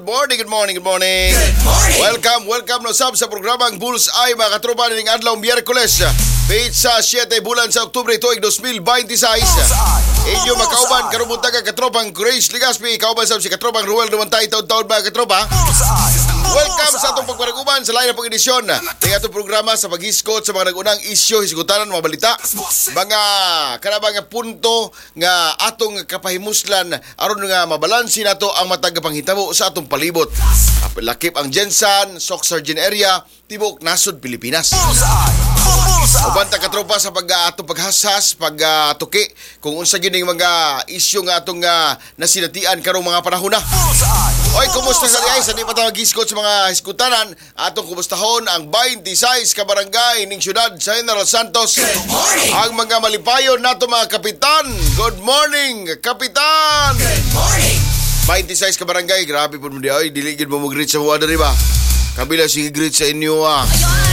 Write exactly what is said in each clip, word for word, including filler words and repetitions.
morning, good morning, good morning. Good morning. Welcome, welcome no sab sa programang Bullseye mga katropa ning adlaw Miyerkules. Pizza siyete bulan sa Oktubre tuig twenty twenty-six. Inyo makauban karong buntag katropang Grace Ligaspi, kauban sab si katropang Ruel Dumantay taud-taud ba katropa. Welcome sa atong pagparaguban sa lain na pag-edisyon ng atong programa sa pag-iskot sa mga nagunang isyo, hisgutanan, mga balita, mga kanabang nga punto nga atong kapahimuslan aron nga mabalansi nato ang matag panghitabo sa atong palibot. Lakip ang Jensan, Soc-Sargent area, Tibok, Nasod, Pilipinas. Ubanta katropa sa pag-atong paghashas, pag-tuki kung unsa gining mga isyu nga atong uh, nasinatian karong mga panahon na. Oy, kumusta sa diay sa di pa tayo mag-iskot sa mga hiskutanan? Atong kumustahon ang twenty-six ka barangay ning syudad sa General Santos. Ang mga malipayon nato mga kapitan. Good morning, kapitan. Good morning. twenty-six ka barangay, grabe po mo di ay dili gid mo mag-greet sa mga diri ba? Kabila sige greet sa inyo ah.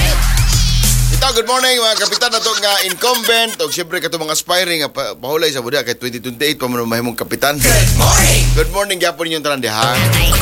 Ito, good morning mga kapitan na to nga incumbent o siyempre kato mga aspiring pa, pahulay sa buda kay twenty twenty-eight pa man mahimong kapitan. Good morning. Good morning gyapon ninyong tanan diha.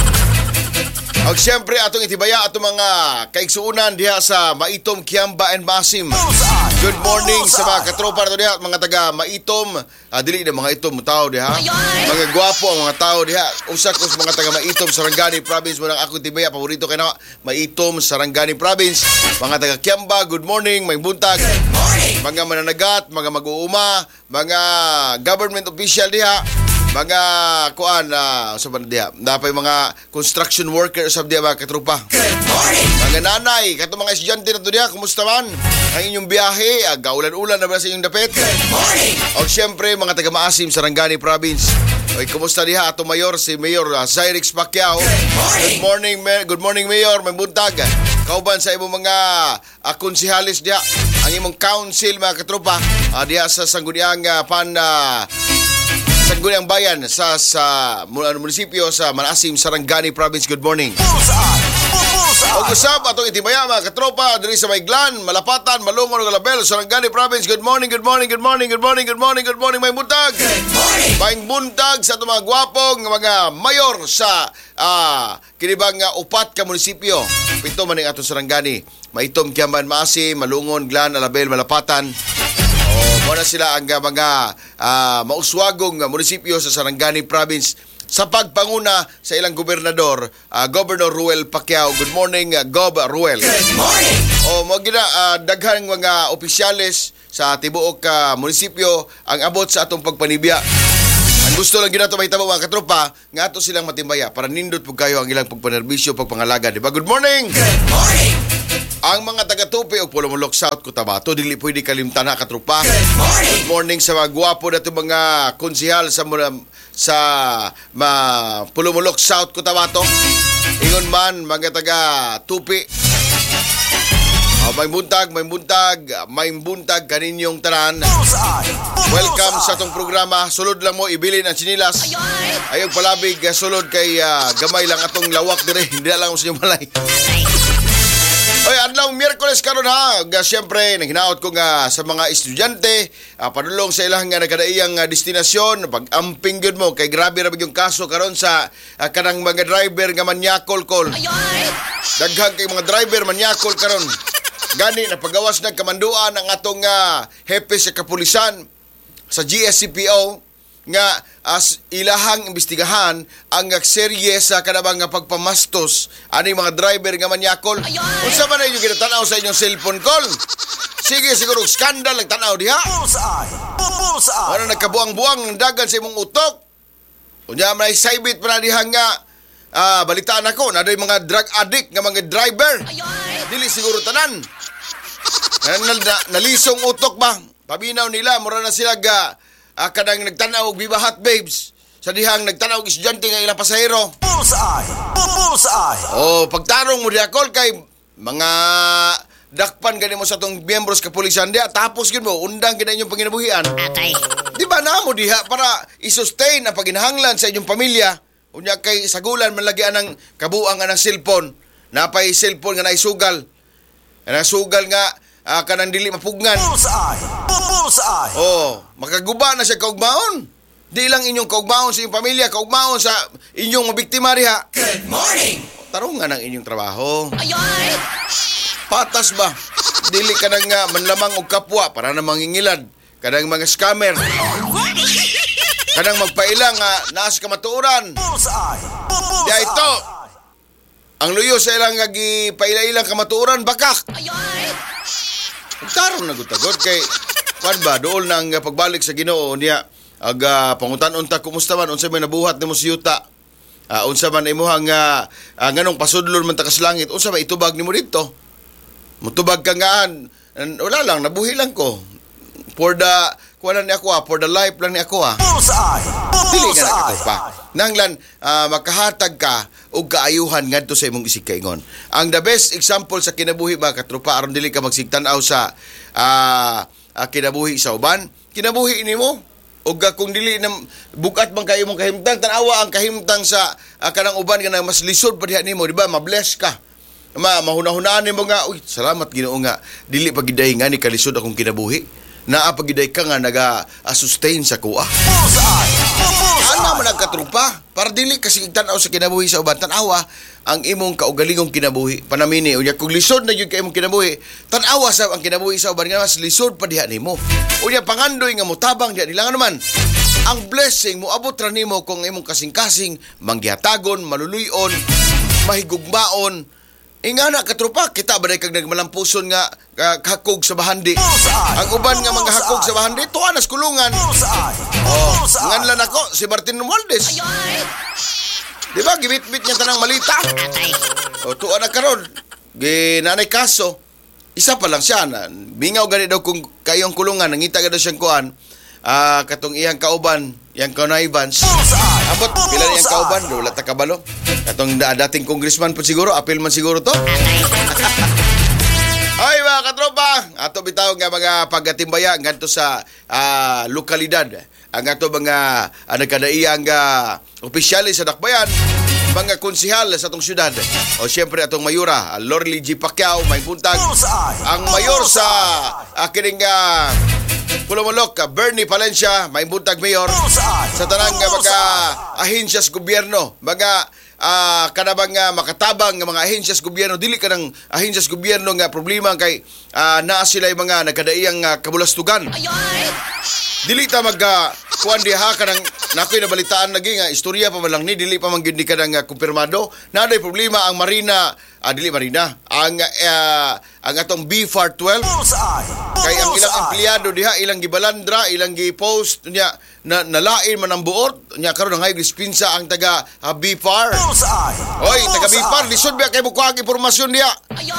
Og siyempre atong itibaya atong mga kaigsuunan diha sa Maitom, Kiamba and Masim. Good morning sa mga katropa nato diha, mga taga Maitom, ah, dili na mga itom tao diha. Mga gwapo ang mga tao diha. Usa ko sa mga taga Maitom, Sarangani Province mo nang ako itibaya paborito kay na Maitom, Sarangani Province. Mga taga Kiamba, good morning, may buntag. Mga mananagat, mga mag-uuma, mga government official diha. Mga kuan na uh, sa bandiya. Dapat mga construction workers sa diya mga katropa. Mga nanay, kato mga estudyante na to diya, kumusta man? Ang inyong biyahe, uh, gaulan-ulan na ba sa inyong dapit? O siyempre, mga taga-Maasim, Sarangani Province. Oy, kumusta diha ato mayor si Mayor uh, Cyrix Pacquiao. Good morning, ma- good morning Mayor, may buntag. Kauban sa imong mga uh, konsihalis diha, ang imong council mga katropa, uh, diha sa Sangguniang uh, pan uh, Sangguniang Bayan sa sa munisipyo sa Manasim, Sarangani Province. Good morning. Og usab atong itibaya mga katropa diri sa Mayglan, Malapatan, Malungon ug Label, Sarangani Province. Good morning, good morning, good morning, good morning, good morning, good morning, may buntag. May buntag sa atong mga gwapong mga mayor sa uh, kinibang uh, upat ka munisipyo. Pito man ning atong Sarangani, Maitom, Kiamban, Maasim, Malungon, Glan, Label, Malapatan. Oh, muna sila ang uh, mga uh, mauswagong uh, munisipyo sa Sarangani Province sa pagpanguna sa ilang gobernador, uh, Governor Ruel Pacquiao. Good morning, uh, Gob Ruel. Good morning. Oh, mo gina uh, daghang mga opisyales sa tibuok uh, munisipyo ang abot sa atong pagpanibya. Ang gusto lang ginato mahitabo mga katropa nga ato silang matimbaya para nindot pug kayo ang ilang pagpanerbisyo, pagpangalaga, di ba? Good morning. Good morning. Ang mga taga-Tupi o Pulumulok South Cotabato, dili pwede kalimtan na katropa. Good morning. Good morning sa mga guwapo na ito mga konsihal sa sa ma, Pulumulok South Cotabato. Ingon man, mga taga-Tupi. Oh, may buntag, may buntag, may buntag kaninyong tanan. Welcome sa itong programa. Sulod lang mo, ibilin ang sinilas. Ayog palabig, sulod kay uh, gamay lang atong lawak dire. Hindi lang mo sa inyo malay. Oy, adlaw Miyerkules karon ha. Siyempre, naghinaot ko nga sa mga estudyante, uh, padulong sa ilang nga nagkadaiyang uh, destinasyon, pag-amping gyud mo kay grabe ra yung kaso karon sa uh, kanang mga driver nga manyakol-kol. Daghang kay mga driver manyakol karon. Gani napagawas ng kamanduan ang atong uh, hepe sa kapulisan sa G S C P O nga as ilahang imbestigahan ang serye sa kanabang nga pagpamastos ani mga driver nga manyakol. Unsa man ninyo ginatanaw sa inyong cellphone call? Sige, siguro skandal ang tanaw diha. Ano nagkabuang-buang ng dagan sa imong utok? Unya man ay saybit pa na diha nga uh, balitaan ako na mga drug addict nga mga driver. Dili siguro tanan. Na, na, nalisong utok ba? Paminaw nila, mura na sila ga Uh, kadang nagtanaw og Viva Hot Babes sa dihang nagtanaw og estudyante nga ilang pasahero. Bullseye! Bullseye! Oh, pagtarong mo diha kol kay mga dakpan gani mo sa tong miyembros kapulisan diha, tapos gyud mo undang gid inyong panginabuhian. Atay. Di ba na mo diha para i-sustain ang paginahanglan sa inyong pamilya? Unya kay sagulan man lagi anang kabuang anang cellphone. Napay cellphone nga naisugal. Anang sugal nga Ah, kanang dili mapugngan. Bullseye! Bullseye! Oh, makaguba na siya kaugmaon. Di lang inyong kaugmaon sa inyong pamilya, kaugmaon sa inyong mabiktima diha. Good morning! Tarungan ang inyong trabaho. Ayoy! Patas ba? Dili ka nang nga manlamang og kapwa para na mangingilad. Kanang mga scammer. Kanang magpailang nga naas ka matuuran. Diya ito. Ang luyo sa ilang nga gipaila-ilang ka matuuran, bakak. Ayoy! Tarong na gutagod kay kwan ba dool nang pagbalik sa Ginoo niya aga pangutan-on ta kumusta man unsa may nabuhat nimo si yuta. Uh, unsa man imuhang uh, uh, nganong pasudlon man ta kas langit, unsa may itubag nimo didto? Mutubag ka nga, wala lang, nabuhi lang ko. For the, kuha lang ni ako ah, for the life lang ni ako ah. Dili ka na katupa. Nanglan, uh, makahatag ka o kaayuhan ngadto sa imong isig kaingon. Ang the best example sa kinabuhi ba, katrupa, aron dili ka magsigtanaw sa uh, uh, kinabuhi sa uban, kinabuhi nimo. O kung dili na bukat bang kayo mong kahimtang, tanawa ang kahimtang sa uh, kanang uban ka na mas lisod pa diha nimo, di ba? Mabless ka. Ma, mahuna-hunaan mo nga, uy, salamat Ginoo nga, dili pagiday nga ni kalisod akong kinabuhi. Naa pagiday ka nga naga-sustain sa kuha. Ano naman nagkatrupa? Para dili kasi tanaw sa kinabuhi sa uban, tanawa ang imong kaugalingong kinabuhi. Panamini, unya kung lisod na yun ka imong kinabuhi, tanawa sa ang kinabuhi sa uban, nga mas lisod pa diha nimo. Unya pangandoy nga mutabang diha nila nga naman. Ang blessing mo abot ra nimo kung imong kasing-kasing manggihatagon, maluluyon, mahigugmaon. Ingana katrupa, kita ba kag nagmalampuson nga uh, hakog sa bahandi. Ang uban nga mga hakog sa bahandi, tuwa nas kulungan. Oh, nganlan ako si Martin Romualdez. Di ba gibit-bit niya tanang malita? O tuwa na karon. Ginanay kaso. Isa pa lang siya na bingaw gani daw kung kayong kulungan, nangita ka daw siyang kuan. Ah, uh, katong iyang kauban, iyang connivances. Abot pila niyang kauban, wala ta kabalo. Katong da, dating congressman po siguro, apil man siguro to. Ay mga katropa, ato bitaw nga mga pagatimbaya ngadto sa uh, lokalidad. Ang ato mga uh, nagkadaiyang uh, opisyalis sa Dakbayan, mga konsihal sa atong syudad. O siyempre atong mayura, uh, Lorly G. Pacquiao, may puntag. Ang mayor sa uh, kining uh, Pulumulok, Bernie Palencia, may buntag mayor sa tanang mga ahensyas gobyerno, mga uh, kanabang uh, makatabang nga mga ahensyas gobyerno, dili ka ng ahensyas gobyerno nga problema kay uh, naa sila yung mga nagkadaiyang uh, kabulastugan. Dili ta mag uh, kuan diha ka ng nakoy nabalitaan lagi nga istorya pa man lang ni dili pa man gyud ka nang uh, kumpirmado na day problema ang Marina, ah, dili Marina, ang uh, ang atong B F A R twelve kay ang ilang empleyado diha ilang gibalandra, ilang gi-post nya na nalain man ang buot nya karon nga dispinsa ang taga uh, B F A R. Oy, taga B F A R lisod ba kay bukuhang impormasyon diha.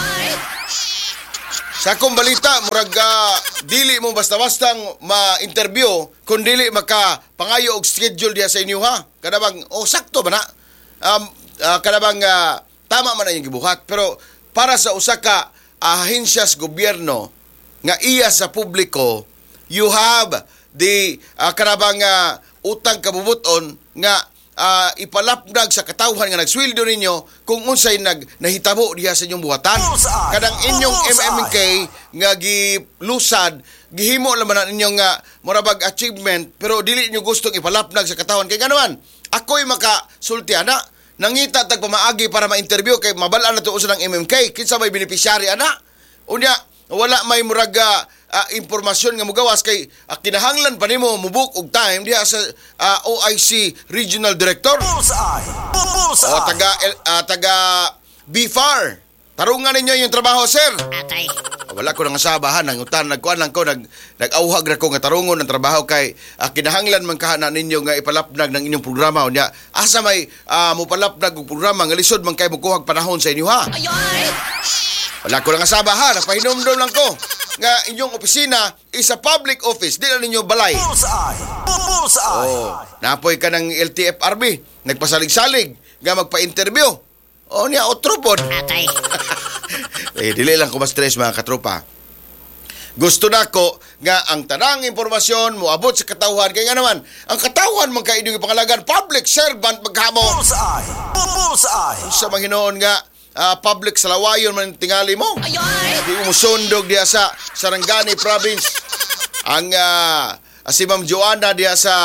Sa akong balita, murag uh, dili mo basta-bastang ma-interview kung dili makapangayo og schedule diha sa inyo ha. Kanabang, oh sakto ba na? Um, uh, kanabang uh, tama man na yung gibuhat. Pero para sa usa ka ahensyas gobyerno nga iya sa publiko, you have the uh, kanabang uh, utang kabubuton nga Uh, ipalapdag sa katawhan nga nagsweldo ninyo kung unsay nag nahitabo diha sa inyong buhatan. Kadang inyong M M K nga gilusad, gihimo laman na inyong uh, morabag achievement pero dili niyo gustong ipalapdag sa katawhan kay ganaman. Ako'y makasulti ana, nangita tag pamaagi para ma-interview kay mabalaan na to usa ng M M K kinsa may beneficiary ana. Unya wala may muraga uh, impormasyon nga mugawas kay uh, kinahanglan pa nimo mubuk og time diha sa uh, O I C Regional Director o taga uh, taga B F A R. Tarungan ninyo yung trabaho, sir. Atay. Wala ko nang asabahan nang utan nagkuan lang ko nag nag-awhag ra ko nga tarungon ang trabaho kay uh, kinahanglan man kahana ninyo nga ipalapnag ng inyong programa unya asa may uh, mo palapnag og programa nga lisod man kay mukuhag panahon sa inyo ha. Ayoy. Wala ko lang asabahan, napahinomdom lang ko nga inyong opisina is a public office, di na ninyo balay. Oh, napoy ka ng L T F R B, nagpasalig-salig, nga magpa-interview. O niya, otropod. Atay. Eh, dili lang ko ma-stress mga katropa. Gusto na ko nga ang tanang impormasyon mo abot sa katawhan. Kaya nga naman, ang katawhan man kayo yung pangalagan, public servant maghamo. Sa mga hinoon nga, Uh, public salawayon man tingali mo. Di mo sundog diya sa Sarangani Province. Ang uh, si Ma'am Joanna diya sa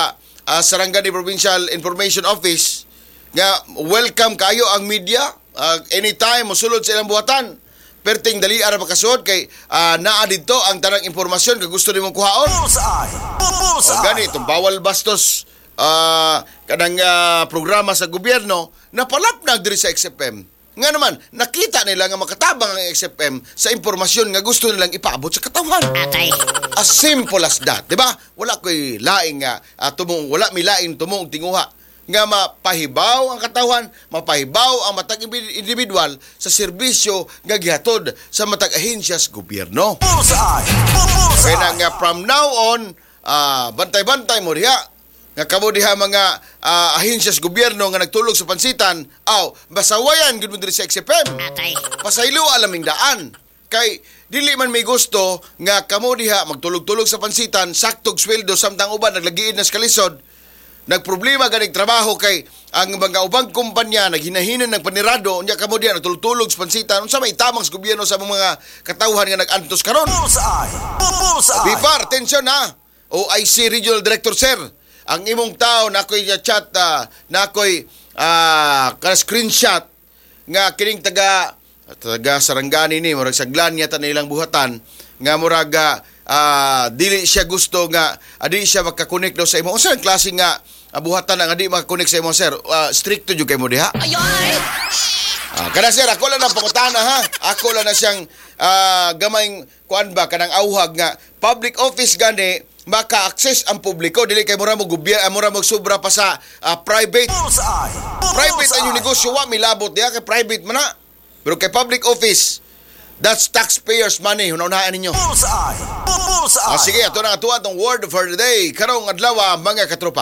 uh, Sarangani Provincial Information Office nga welcome kayo ang media uh, anytime mosulod sa ilang buhatan. Perting dali ara makasuod kay uh, naa didto ang tanang impormasyon kung gusto nimong kuhaon. O gani itong bawal bastos uh, kanang uh, programa sa gobyerno napalapnag diri sa X F M. Nga naman, nakita nila nga makatabang ang X F M sa impormasyon nga gusto nilang ipaabot sa katawan. Atay. As simple as that, di ba? Wala ko'y laing nga, uh, tumong, wala may laing tumong tinguha. Nga mapahibaw ang katawan, mapahibaw ang matag individual sa serbisyo nga gihatod sa matag ahensya sa gobyerno. Kaya na nga from now on, uh, bantay-bantay mo diha. Nga kamo diha mga uh, ahensya sa gobyerno nga nagtulog sa pansitan, aw, basawayan gud mo diri sa X F M. Atay. Pasaylo alaming daan. Kay dili man may gusto nga kamo diha magtulog-tulog sa pansitan, saktog sweldo samtang uban naglagiin na sa kalisod. Nagproblema ganing trabaho kay ang mga ubang kumpanya naghinahinan ng panirado nya kamo diha nagtulog-tulog sa pansitan unsa may tamang sa gobyerno sa mga katawhan nga nag-antos karon. Bifar, atensyon ha. O I C Regional Director Sir, ang imong tao na ako'y chat, uh, na ako'y uh, screenshot nga kining taga taga Sarangani ni murag saglan yata na ilang buhatan nga murag uh, dili siya gusto nga adi siya makakonek daw sa imo. Unsa ang klase nga uh, buhatan nga di makakonek sa imo, sir? Uh, stricto jud kay mo diha? Ayoy. Ah, kada sir, ako lang ang pangutana ha. Ako lang na siyang uh, gamayng kuan ba kanang auhag nga public office gani maka-access ang publiko, dili kay mura mo gobyerno, mura mo sobra pa sa uh, private. Private ang yung negosyo, wa milabot diya kay private man na. Pero kay public office, that's taxpayers money, hunahunahan ninyo. Ah, sige, ito na ito atong word for the day. Karong adlaw mga katropa.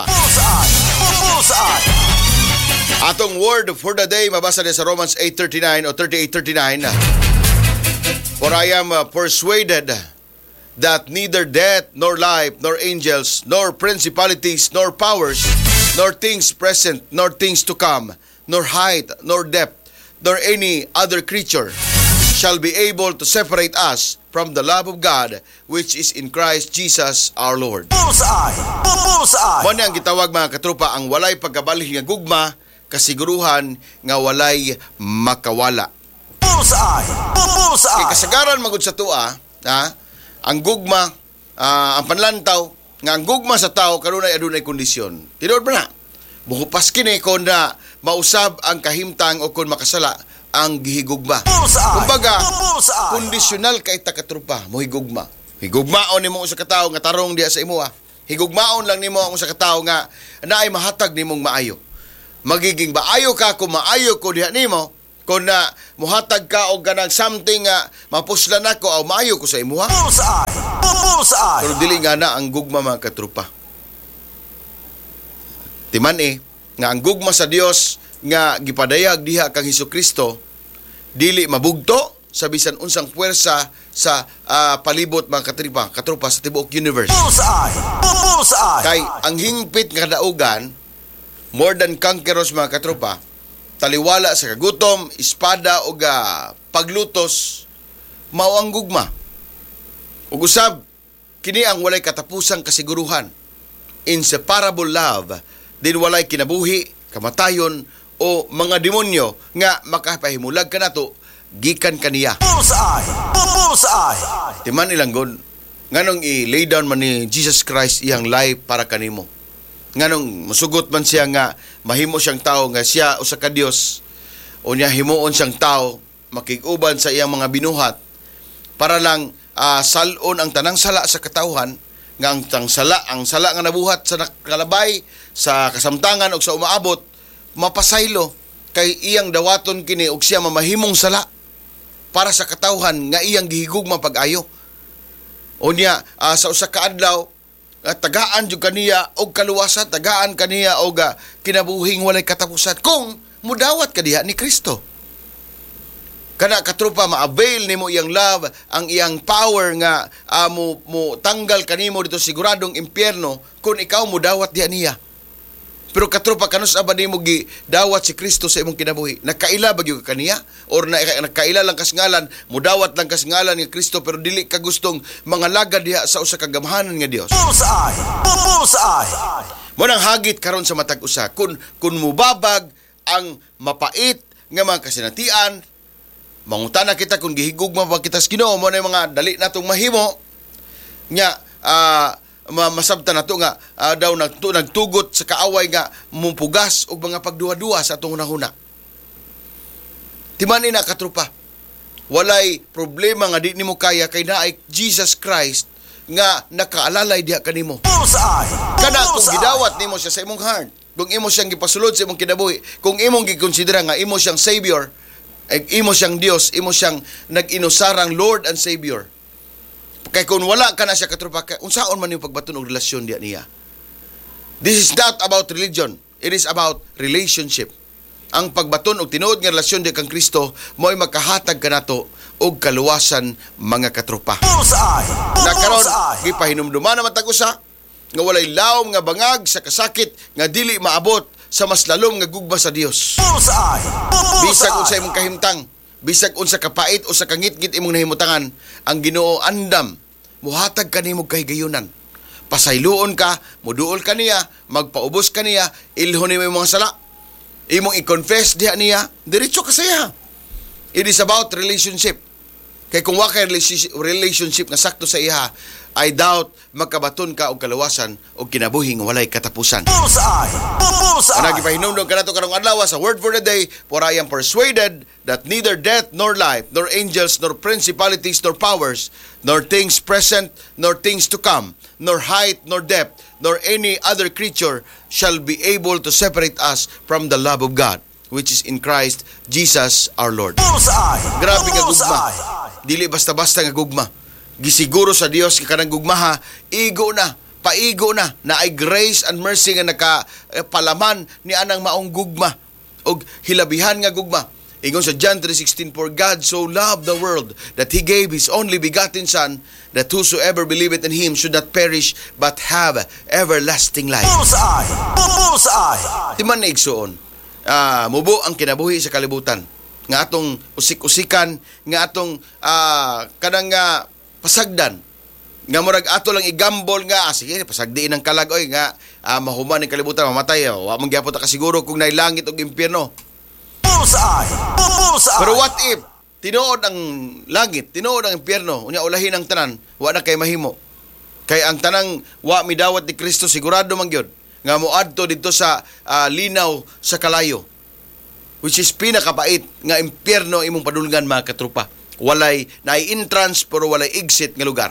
Atong word for the day mabasa din sa Romans eight thirty-nine o thirty-eight thirty-nine. For I am uh, persuaded that neither death, nor life, nor angels, nor principalities, nor powers, nor things present, nor things to come, nor height, nor depth, nor any other creature shall be able to separate us from the love of God which is in Christ Jesus our Lord. Muna ang gitawag mga katrupa ang walay pagkabalih nga gugma, kasiguruhan nga walay makawala. Kay kasagaran magud sa tua, ha? Ang gugma, uh, ang panlantaw, nga ang gugma sa tao kanunay adunay kondisyon. Tinuod ba na? Buhupas kini kon na mausab ang kahimtang o kon makasala ang gihigugma. Kumbaga, kondisyonal kay takatrupa mo higugma. Higugmaon nimo sa katao nga tarong diha sa imo. Higugmaon lang nimo ang sa katao nga naay mahatag nimong maayo. Magiging maayo ka kung maayo ko diha nimo. Kung na muhatag ka o ganang something nga mapuslan ako o maayo ko sa imuha. Pero dili nga na ang gugma mga katrupa. Timan eh, nga ang gugma sa Dios nga gipadayag diha kang Hesukristo dili mabugto sa bisan unsang puwersa sa uh, palibot mga katrupa, katrupa sa tibuok universe. Kay ang hingpit nga kadaugan more than conquerors mga katrupa, taliwala sa kagutom, espada o ga paglutos, mao ang gugma. Ug usab, kini ang walay katapusang kasiguruhan. Inseparable love, din walay kinabuhi, kamatayon, o mga demonyo nga makapahimulag ka nato, gikan kaniya. Timan ilang god, nganong i-lay down man ni Jesus Christ iyang life para kanimo. Nganong musugot man siya nga mahimo siyang tao nga siya usa ka Dios o niya himuon siyang tao makig-uban sa iyang mga binuhat para lang uh, salon ang tanang sala sa katawhan nga ang tang sala ang sala nga nabuhat sa nakalabay sa kasamtangan o sa umaabot mapasaylo kay iyang dawaton kini og siya mamahimong sala para sa katawhan nga iyang gihigugma pag-ayo. O niya uh, sa usa ka adlaw at tagaan jud kaniya og kaluwasan, tagaan kaniya og uh, kinabuhing walay katapusan kung mudawat ka diha ni Kristo. Kana katrupa ma-avail nimo iyang love, ang iyang power nga uh, mo, mo tanggal kanimo dito siguradong impyerno kung ikaw mudawat diha niya. Pero katrupa kanus aba nimo gi dawat si Kristo sa imong kinabuhi. Nakaila ba gyud kaniya or na, nakaila lang kas ngalan, mudawat lang kas ngalan ni Kristo pero dili ka gustong mga lagad diha sa usa ka gamhanan nga Dios. Mo nang hagit karon sa matag usa kun kun mubabag ang mapait nga mga kasinatian, mangutana kita kung gihigugma ba kita sa Ginoo, mo na yung mga dali natong mahimo nya uh, masabtan nato nga uh, daw nagtu, nagtugot sa kaaway nga mumpugas og mga pagduwa-duwa sa atong hunahuna. Timan ina katrupa, walay problema nga di nimo kaya kay naay Jesus Christ nga nakaalalay diha kanimo. Kana kung gidawat nimo siya sa imong heart, kung imo siyang gipasulod sa imong kinabuhi, kung imong gikonsidera nga imo siyang Savior, imo siyang Dios, imo siyang nag-inusarang Lord and Savior. Kay kung wala ka na siya katrupa, unsaon man yung pagbaton og relasyon diha niya. This is not about religion. It is about relationship. Ang pagbaton og tinuod nga relasyon diha kang Kristo mo'y makahatag kanato og kaluwasan mga katrupa. Na karon gipahinumduman naman tag-usa nga walay lawom nga bangag sa kasakit nga dili maabot sa mas lalom nga gugma sa Dios. Bisag unsa imong kahimtang, bisag unsa kapait o sa kangit-ngit imong nahimutangan, ang Ginoo andam muhatag kanimo kahigayunan. Pasayloon ka, muduol ka niya, magpaubos ka niya, ilhon nimo imong mga sala, imong i-confess diha niya, diretso ka saya. It is about relationship. Kay kung wa kay relationship nga sakto sa iha, I doubt magkabaton ka og kaluwasan og kinabuhi nga walay katapusan. Ana gipahinumdum kanato karong adlaw sa word for the day, for I am persuaded that neither death nor life, nor angels, nor principalities, nor powers, nor things present, nor things to come, nor height, nor depth, nor any other creature shall be able to separate us from the love of God, which is in Christ Jesus our Lord. Grabe nga gugma. Dili basta-basta nga gugma. Gisiguro sa Dios nga kanang gugmaha, igo na, paigo na, na ay grace and mercy nga nakapalaman ni anang maong gugma og hilabihan nga gugma. Ingon sa John three sixteen, for God so loved the world that He gave His only begotten Son, that whosoever believeth in Him should not perish but have everlasting life. Timan na igsuon, uh, mubo ang kinabuhi sa kalibutan nga atong usik-usikan, nga atong uh, kanang uh, pasagdan, nga murag ato lang igambol nga, ah, sige, pasagdiin ang kalag, oy, nga uh, mahuman ang kalibutan, mamatay, oh, wa man gyapon ta kasiguro kung naay langit og impyerno. Pero what if tinuod ang langit, tinuod ang impyerno, unya ulahin ang tanan, wa na kay mahimo. Kay ang tanang wa midawat ni Kristo sigurado man gyud nga moadto didto sa uh, linaw sa kalayo, which is pinakabait nga impyerno imong padulngan mga katrupa. Walay naay entrance pero walay exit nga lugar.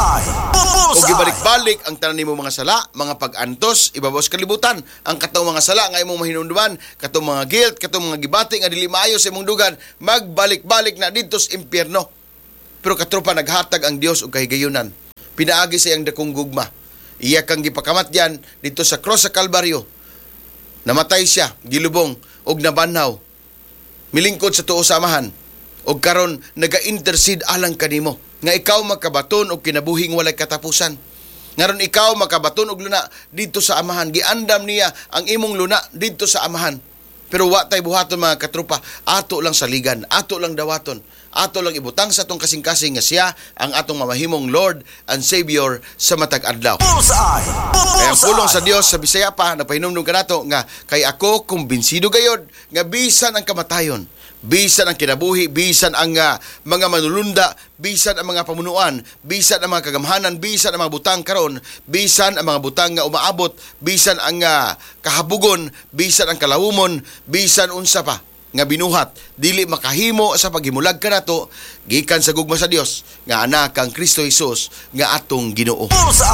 O gibalik-balik ang tanan nimo mga sala, mga pag-antos, ibabaw sa kalibutan. Ang katong mga sala nga imong mahinumduman, katong mga guilt, katong mga gibati nga dili maayo sa imong dugan, magbalik-balik na didto sa impyerno. Pero katrupa, naghatag ang Dios og kahigayunan. Pinaagi sa iyang dakong gugma. Iya kang gipakamatyan dito sa cross sa Kalbaryo. Namatay siya, gilubong og nabanhaw. Milingkod sa tuo sa amahan. Og karon naga-intercede alang kanimo nga ikaw makabaton og kinabuhing walay katapusan. Ngaron ikaw makabaton og luna dito sa amahan. Giandam niya ang imong luna dito sa amahan. Pero wa tay buhaton mga katrupa, ato lang saligan, ato lang dawaton, ato lang ibutang sa atong kasing-kasing nga siya ang atong mamahimong Lord and Savior sa matag adlaw. Kaya ang pulong sa Dios sa Bisaya pa, napahinumdum kanato nga kay ako kumbinsido gayod nga bisan ang kamatayon, bisan ang kinabuhi, bisan ang uh, mga manulunda, bisan ang mga pamunuan, bisan ang mga kagamhanan, bisan ang mga butang karon, bisan ang mga butang nga umaabot, bisan ang uh, kahabugon, bisan ang kalawumon, bisan unsa pa nga binuhat, dili makahimo sa paghimulag kanato gikan sa gugma sa Dios nga anak kang Kristo Jesus nga atong Ginoo.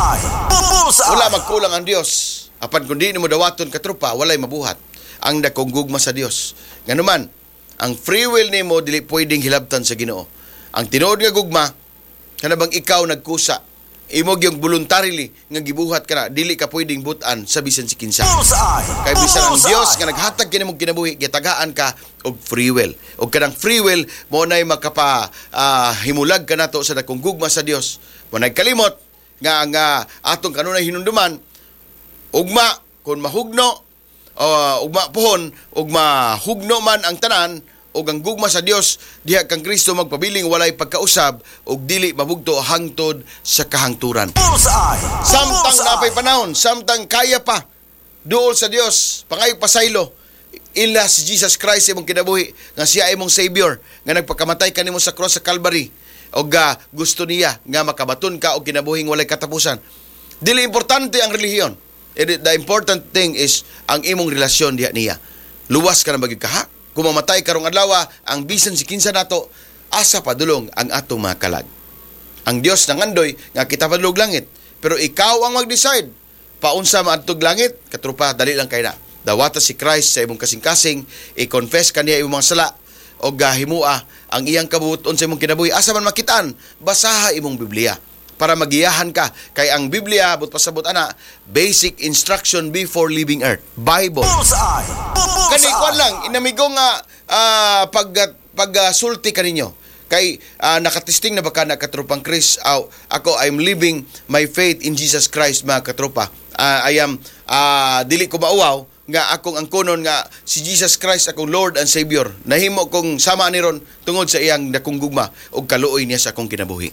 Wala magkulang ang Dios. Apan kundi nimo dawaton katrupa, walay mabuhat ang dakong gugma sa Dios. Nganuman, ang free will nimo dili pwedeng hilabtan sa Ginoo. Ang tinuod nga gugma kana bang ikaw nagkusa, imo gyung voluntarily nga gibuhat kana, dili ka pwedeng butan sa bisan si kinsa. Kay bisan ang Dios nga naghatag kinimo kinabuhi, gitagaan ka og free will. Og kanang free will mo nay makapa uh, himulag kanato sa dakong gugma sa Dios. Mo nay kalimot nga nga atong kanunay hinumduman, ugma kun mahugno, Uh, ugma pohon, ugma hugno man ang tanan, ug ang gugma sa Dios diha kang Kristo magpabiling walay pagkausab ug dili mabugto hangtod sa kahangturan. Samtang napay panahon, samtang kaya pa duol sa Dios, pangayog pasaylo, ila si Jesus Christ imong kinabuhi, nga siya imong Savior, nga nagpakamatay kanimo sa cross sa Calvary, o ga gusto niya nga makabaton ka o kinabuhing walay katapusan. Dili importante ang relihiyon. The important thing is ang imong relasyon diha niya. Luwas ka na bagig kaha. Kung mamatay karong adlaw, ang bisan si kinsa nato, asa padulong ang atong mga kalag. Ang Dios nangandoy nga kita padulog langit, pero ikaw ang mag-decide paunsa maadtog langit. Katrupa, dali lang kay na. Dawata si Christ sa imong kasing-kasing, i-confess kaniya imong mga sala, o gahimua ang iyang kabuton sa imong kinabuhi. Asa man makitaan, basaha imong Biblia para magiyahan ka. Kay ang Biblia, but pasabot ana, basic instruction before leaving earth. Bible. Kani kuan lang, inamigo nga uh, pag, pag uh, sulti kaninyo. Kay uh, nakatisting na baka na katrupang Chris, uh, ako, I'm living my faith in Jesus Christ, mga katrupa. Uh, I am, uh, dili ko mauwaw, nga akong angkonon nga si Jesus Christ akong Lord and Savior. Nahimo kong sama ni ron tungod sa iyang dakong gugma o kaluoy niya sa akong kinabuhi.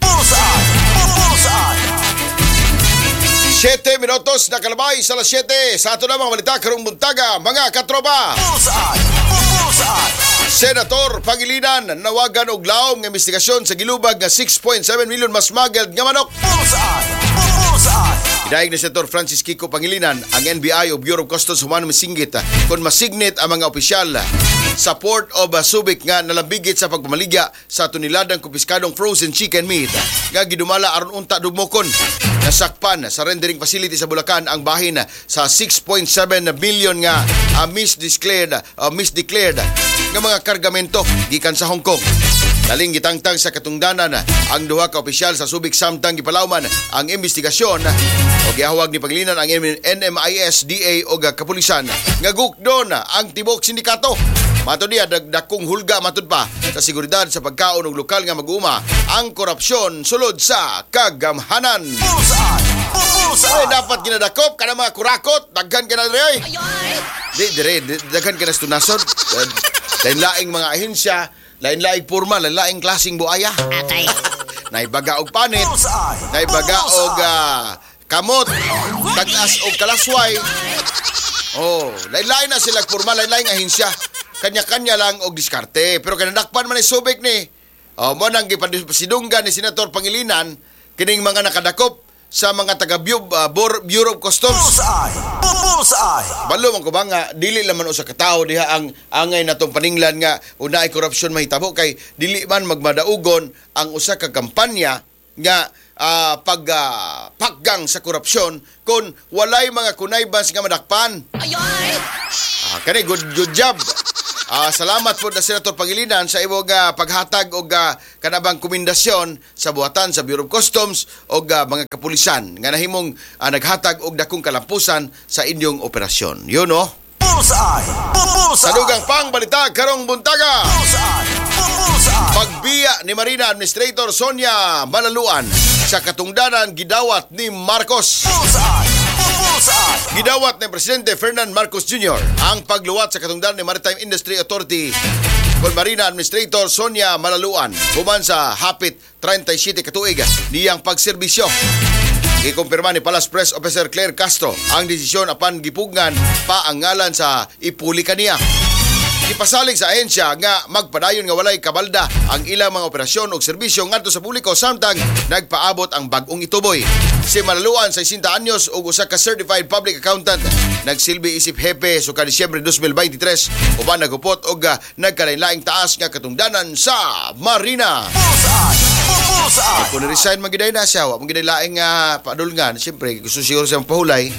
Siyete minutos na kalabay sa alas siyete. Sa ato na mga balita karong buntaga, mga katropa. Senator Pangilinan nawagan og laom nga investigasyon sa gilubag nga six point seven million mas smuggled nga manok. Hidayag ni Senator Francis Kiko Pangilinan ang N B I o Bureau of Customs human masinggit kung masignit ang mga opisyal sa Port of Subic nga nalambigit sa pagpamaligya sa tuniladang kumpiskadong frozen chicken meat nga gidumala aron unta dugmokon. Nasakpan sa rendering facility sa Bulacan ang bahin sa six point seven million nga uh, misdeclared uh, misdeclared nga mga kargamento gikan sa Hong Kong. Daling gitangtang sa katungdanan ang duha ka opisyal sa Subic samtang gipalawman ang investigasyon o gihawag ni Pangilinan ang N M I S D A o kapulisan nga gukdon ang tibok sindikato. Matod niya, dagdakong hulga matod pa sa seguridad sa pagkaon og lokal nga mag-uma ang korupsyon sulod sa kagamhanan. Ay, dapat ginadakop ka na mga kurakot, daghan ka na rin. Di, dire, daghan ka na stunasod. Lain-laing mga ahensya, lain-laing purma, lain-laing klaseng buaya. Naibaga og panit, naibaga og uh, kamot, tagas og kalasway. Oh, lain-lain na sila purma, lain-laing ahensya. Kanya-kanya lang og diskarte. Pero kanadakpan man ni Subic ni. Oh, mo nang gipasidunggan ni Senator Pangilinan kining mga nakadakop sa mga taga uh, Bureau of Customs. Balo man ko ba nga dili laman usa ka tawo diha ang angay natong paninglan nga unaay korupsyon mahitabo kay dili man magmadaugon ang usa ka kampanya nga uh, pag uh, paggang sa korupsyon kun walay mga kunaybans nga madakpan. Ah, kani good good job. Uh, salamat po na Senator Pangilinan sa imong uh, paghatag og uh, kanabang komendasyon sa buhatan sa Bureau of Customs o uh, mga kapulisan nga nahimong uh, naghatag og dakong kalampusan sa inyong operasyon. Yun no? Sa dugang pang balita karong buntaga. Pagbiya ni Marina Administrator Sonia Malaluan sa katungdanan gidawat ni Marcos. Gidawat ni Presidente Ferdinand Marcos Junior ang pagluwat sa katungdanan ni Maritime Industry Authority kon Marina Administrator Sonia Malaluan human sa hapit thirty-seven katuig niyang pagserbisyo. Gikumpirma ni Palace Press Officer Claire Castro ang desisyon apan gipugnan pa ang ngalan sa ipuli kaniya. Ipasalig sa ahensya nga magpadayon nga walay kabalda ang ilang mga operasyon o serbisyo ngadto sa publiko samtang nagpaabot ang bag-ong ituboy. Si Malaluan sa sixty anyos ug usa ka certified public accountant nagsilbi isip hepe so ka Disyembre twenty twenty-three uban nagupot og nagkalain-laing taas nga katungdanan sa Marina. Ay, kung resign magiday na siya, wa magiday laing nga paadulngan, siyempre gusto siguro siyang pahulay.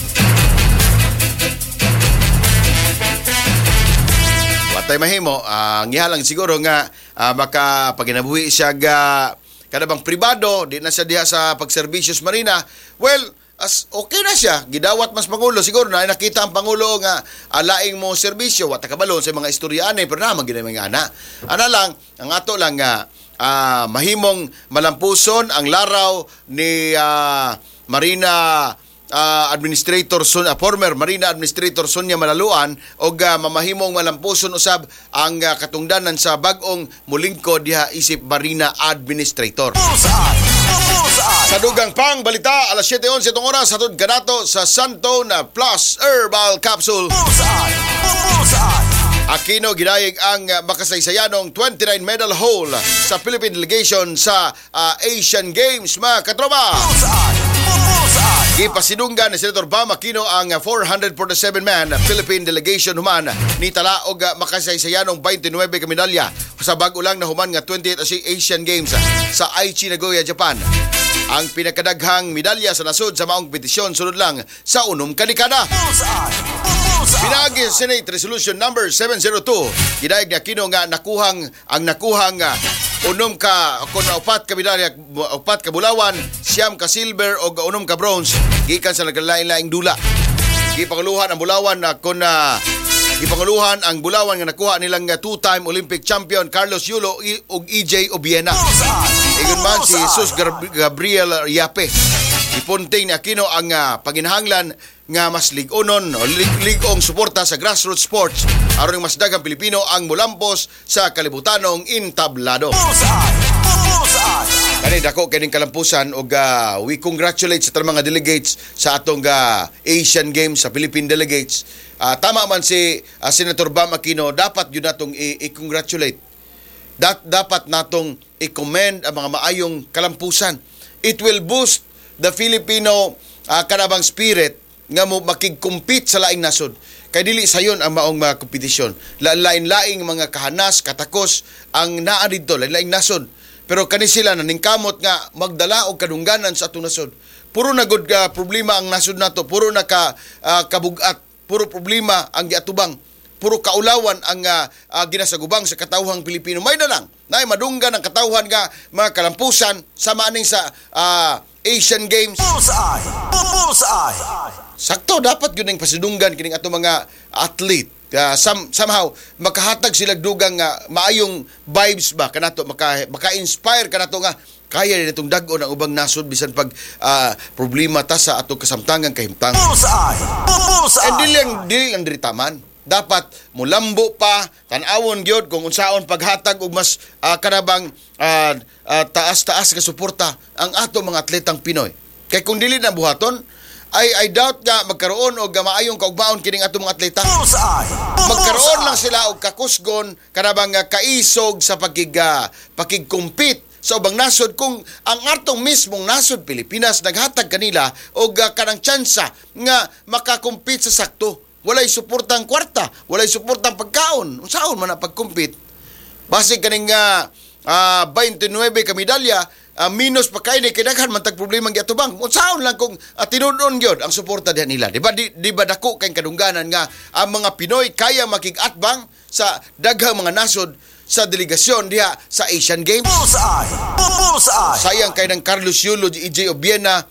Watay mahimo, ang uh, ihalang siguro nga uh, baka paginabuhi siya ga kanabang pribado, di na siya diha sa pagserbisyos Marina. Well, as okay na siya, gidawat mas Pangulo, siguro na nakita ang Pangulo nga alaing mo serbisyo, wata kabalon sa mga istoryane, pero naman ginay mga ana. Ana lang, ang ato lang nga, uh, mahimong malampuson ang laraw ni uh, Marina Uh, Administrator Son, uh, former Marina Administrator Sonia Malaluan og uh, mamahimong malampuson usab ang uh, katungdanan sa bag-ong mulingkod diha isip Marina Administrator. Sa dugang pang balita, alas siyete onse itong oras, hatod kanato sa Santo na Plus Herbal Capsule. Aquino ginayig ang makasaysayanong twenty-nine medal haul sa Philippine delegation sa uh, Asian Games, mga katropa. Gipasinunggan ni Senator Bam Aquino ang four hundred forty-seven man Philippine delegation human ni tala og makasaysayanong twenty-nine ka medalya sa bag-o lang na human nga twenty-eighth Asian Games sa Aichi, Nagoya, Japan. Ang pinakadaghang medalya sa nasod sa maong petisyon sunod lang sa unom ka dekada. Pinagi sa Senate Resolution number seven oh two, gidayeg ni Aquino nga nakuhang ang nakuhang uh, unom ka kun upat ka medalya, upat ka bulawan, siyam ka silver o unom ka bronze gikan sa naglain-laing dula. Gipanguluhan ang bulawan na kun uh, gipanguluhan ang bulawan nga nakuha nilang uh, two-time Olympic champion Carlos Yulo ug E J Obiena. Igon man si Jesus Gabriel Yape. Ipunting ni Aquino ang uh, paginahanglan nga mas lig-onon o lig-ligong suporta sa grassroots sports aron mas daghang Pilipino ang mulampos sa kalibutanong intablado. Kani dako kining kalampusan og uh, we congratulate sa mga delegates sa atong uh, Asian Games sa Philippine delegates. Uh, tama man si uh, Senator Bam Aquino, dapat yun natong i-congratulate. Dat dapat natong i-commend ang mga maayong kalampusan. It will boost the Filipino uh, kanabang spirit nga mo makig-compete sa laing nasod. Kay dili sayon ang maong mga kompetisyon. Lain-laing mga kahanas, katakos ang naa didto, lain-laing nasod. Pero kani sila naningkamot nga magdala og kadungganan sa atong nasod. Puro na gud uh, problema ang nasod nato, puro na ka uh, kabugat, puro problema ang giatubang, puro kaulawan ang uh, uh, ginasagubang sa katawhang Pilipino. May na lang nay madunggan ang katawhan nga mga kalampusan sa maning sa uh, Asian Games. Bullseye! Bullseye! Sakto dapat yun ang pasidunggan kining ato mga athlete. Uh, some, somehow makahatag sila dugang uh, maayong vibes ba kanato, maka maka-inspire kanato nga kaya din itong dag-on ang ubang nasod bisan pag uh, problema ta sa atong kasamtangang kahimtang. Bullseye! Bullseye! And dili ang dili ang diritaman. Dapat mulambo pa tan-awon gyud kung unsaon paghatag og mas uh, kanabang uh, uh, taas-taas nga suporta ang ato mga atletang Pinoy. Kay kung dili na buhaton, ay I doubt nga magkaroon og maayong kaugmaon kining ato mga atleta. Magkaroon lang sila og kakusgon kanabang uh, kaisog sa pagig uh, pagig-compete sa ubang nasod kung ang atong mismong nasod Pilipinas naghatag kanila og uh, kanang tsansa nga makakompete sa sakto. Walay suportang kwarta, walay suportang pagkaon. Unsaon man ang pag-compete? Base kaning uh, uh, twenty-nine ka medalya, uh, minus pa kay ni kidaghan man tag problema ang giatubang. Unsaon lang kung uh, tinud-on gyud ang suporta diha nila. Di ba di, di ba dako kay kadungganan nga ang mga Pinoy kaya makig-atbang sa daghang mga nasod sa delegasyon diha sa Asian Games. Bullseye! Bullseye! Sayang kay ng Carlos Yulo, E J Obiena,